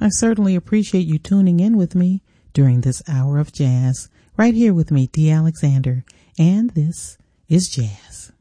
I certainly appreciate you tuning in with me during this hour of jazz, right here with me, Dee Alexander, and this is Jazz.